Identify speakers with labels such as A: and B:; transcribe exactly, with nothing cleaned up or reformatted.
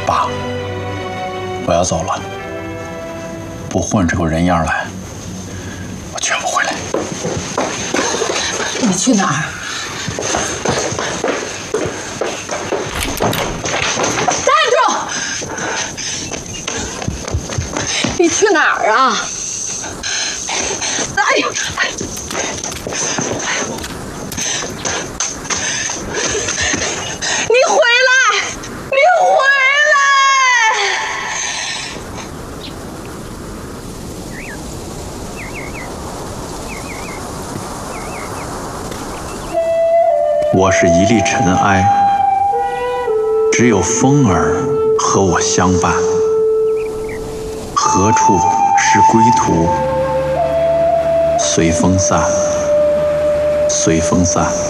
A: 爸，我要走了，不混出个人样来，我绝不回来。
B: 你去哪儿？站住！你去哪儿啊？哎呦！你回来！你回来！
A: 我是一粒尘埃，只有风儿和我相伴。何处是归途？随风散，随风散。